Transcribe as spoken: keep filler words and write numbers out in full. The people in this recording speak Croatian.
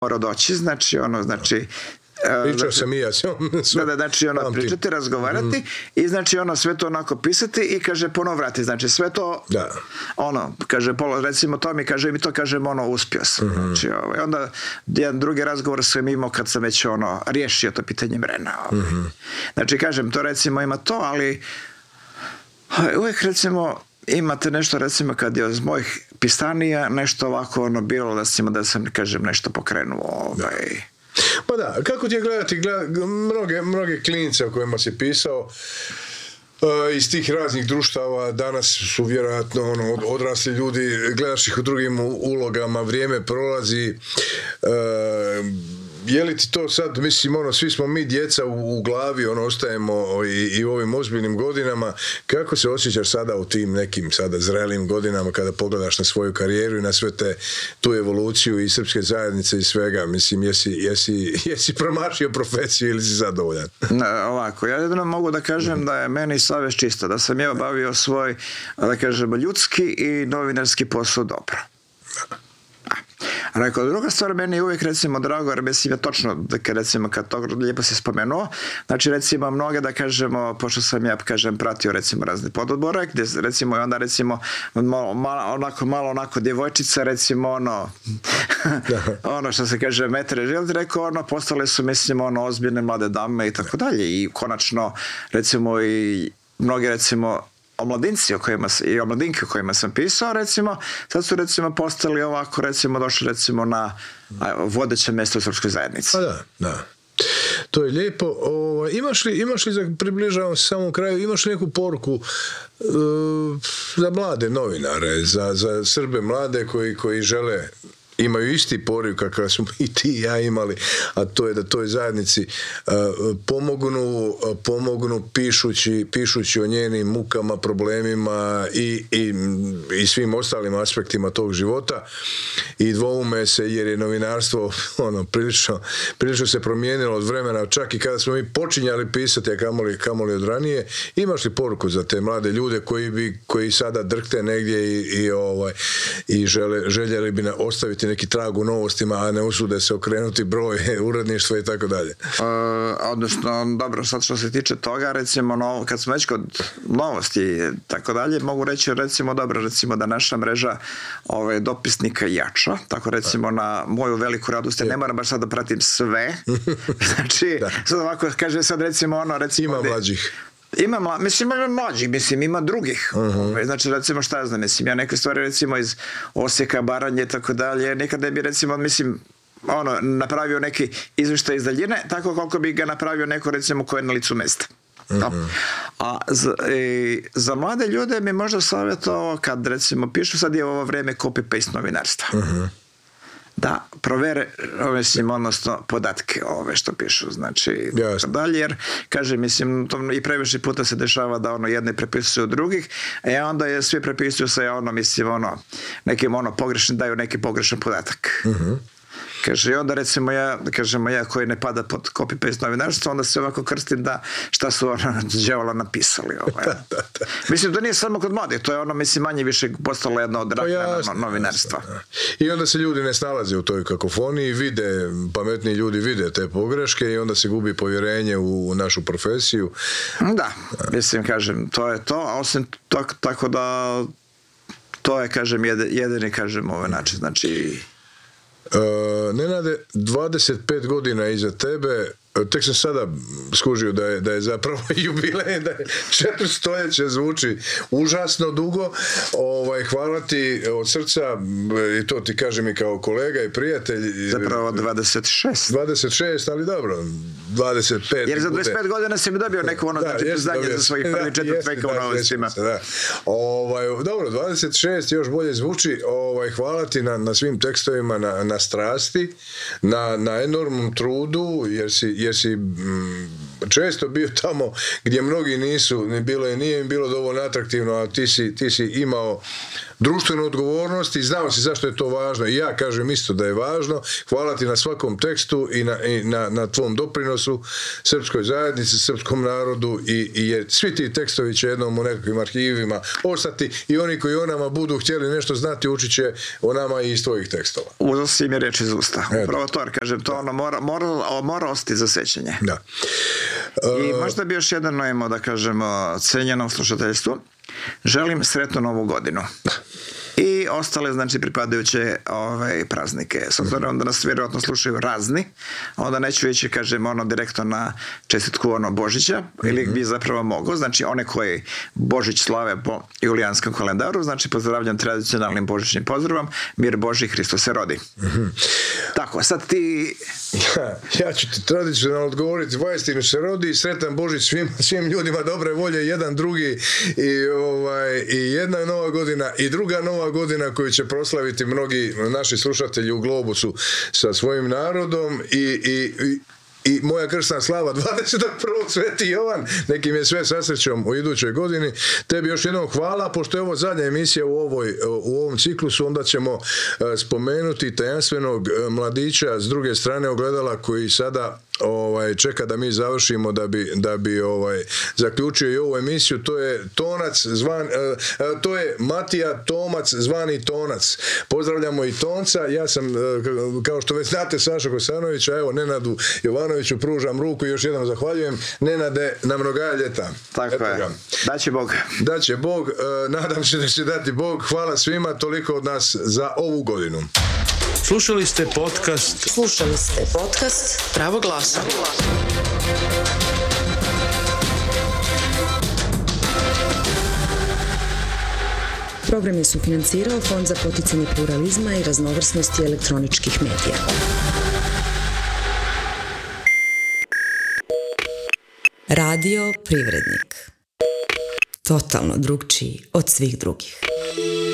mora doći, znači ono, znači Pričao znači, sam i ja s njom. Da, da, znači ono Pamtim. pričati, razgovarati mm. i znači ono sve to onako pisati i kaže ponovo vrati, znači sve to da. ono, kaže polo, recimo to mi kaže mi to kažem ono uspio sam, mm-hmm. znači ovaj, onda jedan drugi razgovor sam imao kad sam već ono riješio to pitanje vremena, ovaj. mm-hmm. znači kažem to recimo ima to, ali uvijek recimo imate nešto recimo kad je iz mojih pisanija nešto ovako ono bilo recimo da sam kažem nešto pokrenuo ovaj. Da. Pa da, kako ti je gledati gleda, mnoge, mnoge klinice o kojima si pisao uh, iz tih raznih društava danas su vjerojatno ono, odrasli ljudi, gledaš ih u drugim ulogama, vrijeme prolazi, uh, je li ti to sad, mislim, ono, svi smo mi djeca u, u glavi, ono, ostajemo i, i u ovim ozbiljnim godinama, kako se osjećaš sada u tim nekim sada zrelim godinama kada pogledaš na svoju karijeru i na sve te, tu evoluciju i srpske zajednice i svega, mislim, jesi, jesi, jesi promašio profesiju ili si zadovoljan? Ne, ovako, ja jedino mogu da kažem mm-hmm. da je meni savjest čista, da sam ja obavio svoj, da kažem, ljudski i novinarski posao dobro. Rekao, druga stvar, meni je uvijek recimo drago, jer mislim je točno, da recimo kad to lijepo si spomenuo, znači recimo mnoge da kažemo, pošto sam ja kažem pratio recimo razne pododbore, gdje recimo i onda recimo malo, malo, onako, malo onako djevojčica recimo ono, ono što se kaže metre želiti, rekao ono, postale su mislim ono ozbiljne mlade dame i tako dalje i konačno recimo i mnogi recimo omladinci o kojima, i omladinke o kojima sam pisao, recimo, sad su recimo postali ovako, recimo, došli recimo na vodeće mjesto u srpskoj zajednici. Pa da, da. To je lijepo. O, imaš li, imaš li, za približavam se samom kraju, imaš li neku poruku uh, za mlade novinare, za, za Srbe mlade koji, koji žele imaju isti poriv kakav smo i ti i ja imali, a to je da toj zajednici uh, pomognu, uh, pomognu pišući, pišući o njenim mukama, problemima i, i, i svim ostalim aspektima tog života i dvoume se jer je novinarstvo ono, prilično, prilično se promijenilo od vremena, čak i kada smo mi počinjali pisati, a kamoli, kamoli od ranije. Imaš li poruku za te mlade ljude koji, bi, koji sada drhte negdje i, i, ovaj, i žele, željeli bi ostaviti neki trag u novostima, a ne usude se okrenuti broj uredništva i tako dalje. Odnosno, dobro, sad što se tiče toga, recimo, no, kad smo već kod novosti i tako dalje, mogu reći, recimo, dobro, recimo da naša mreža ove, dopisnika jača, tako recimo na moju veliku radost, ja ne moram baš sad da pratim sve, znači, da. Sad ovako, kaže sad recimo ono, recimo... Ima mlađih. Ima, mla, mislim, ima mlađih, mislim, ima drugih. Uh-huh. Znači, recimo, šta ja znam, mislim, ja neke stvari, recimo, iz Osijeka, Baranje, tako dalje, nekada bi, recimo, mislim, ono, napravio neki izvještaj iz daljine, tako koliko bi ga napravio neko, recimo, ko je na licu mesta. Uh-huh. A za, e, za mlade ljude mi možda savjetovao, kad, recimo, pišu, sad je ovo vrijeme copy-paste novinarstva. Uh-huh. Da provere, mislim, odnosno podatke ove što pišu, znači yes. dalje, jer kaže, mislim, to i previše puta se dešava da ono jedni prepisuju drugih, a onda je svi prepisuju se ono, mislim, ono, nekim ono pogrešni, daju neki pogrešan podatak. Uh-huh. Kaže, i onda recimo ja, kažemo ja koji ne pada pod copy-paste novinarstvo, onda se ovako krstim da šta su ono đavola napisali. Ovaj. da, da, da. Mislim, to nije samo kod mladih, to je ono, mislim, manje više postalo jedno od rakna novinarstva. Jasno, i onda se ljudi ne snalaze u toj kakofoniji, vide, pametni ljudi vide te pogreške i onda se gubi povjerenje u, u našu profesiju. Da, mislim, kažem, to je to, a osim to, tako da to je, kažem, jedini, kažem, ovaj način, znači... Uh, Nenade, dvadeset pet godina iza tebe, tek sam sada skužio da je, da je zapravo jubilej, da je četiri stoljeće, zvuči užasno dugo. Ovaj, hvala ti od srca, i to ti kažem i kao kolega i prijatelj. Zapravo dvadeset šest. dvadeset šest, ali dobro, dvadeset pet. Jer za dvadeset pet godina si mi dobio neko ono, znači, priznanje za svojih prvih četiri veka u novostima. Ovaj, dobro, dvadeset šest još bolje zvuči. Ovaj, hvala ti na, na svim tekstovima, na, na strasti, na, na enormnom trudu, jer si jer si mm, često bio tamo gdje mnogi nisu, ni bilo je, nije im bilo dovoljno atraktivno, a ti si, ti si imao društvenu odgovornost i znao si zašto je to važno. I ja kažem isto da je važno. Hvala ti na svakom tekstu i na, i na, na tvom doprinosu srpskoj zajednici, srpskom narodu i, i jer svi ti tekstovi će jednom u nekakvim arhivima ostati i oni koji o nama budu htjeli nešto znati učit će o nama i iz tvojih tekstova. Uzeo si mi reč iz usta. Upravo to, kažem, to ono mora, mora, mora ostati za sećanje. Da. I možda bi još jedno imao da kažemo cenjenom slušateljstvu. Želim sretnu novu godinu. I ostale, znači, pripadajuće ovaj, praznike. S obzirom da nas vjerojatno slušaju razni, onda neću ići, kažem, ono direktno na čestitku ono Božića, mm-hmm. ili bi zapravo mogao, znači one koji Božić slave po julijanskom kalendaru, znači pozdravljam tradicionalnim božićnim pozdravom, mir Boži, Hristos se rodi. Mm-hmm. Tako, sad ti... Ja, ja ću ti tradicionalno odgovoriti, vajstinu se rodi, sretan Božić svim, svim ljudima dobre volje, jedan drugi i, ovaj, i jedna nova godina i druga nova godina koju će proslaviti mnogi naši slušatelji u Globusu sa svojim narodom i, i, i I moja krsna slava dvadeset prvog Sveti Jovan, nekim je sve sa srećom u idućoj godini. Tebi još jednom hvala, pošto je ovo zadnja emisija u, ovoj, u ovom ciklusu, onda ćemo spomenuti tajanstvenog mladića s druge strane ogledala koji sada ovaj, čeka da mi završimo da bi, da bi ovaj, zaključio i ovu emisiju. To je Tonac zvan, to je Matija Tomac zvani Tonac. Pozdravljamo i Tonca. Ja sam, kao što već znate, Saša Kosanovića, evo Nenadu Jovanoviću pružam ruku i još jednom zahvaljujem. Nenade, na mnoga ljeta. Tako Eto je. Ga. Daće Bog. Daće Bog. Nadam se da će dati Bog. Hvala svima, toliko od nas za ovu godinu. Slušali ste podcast Slušali ste podcast Pravo glasa. Program je sufinancirao Fond za poticanje pluralizma i raznovrsnosti elektroničkih medija. Radio Privrednik. Totalno drugčiji od svih drugih.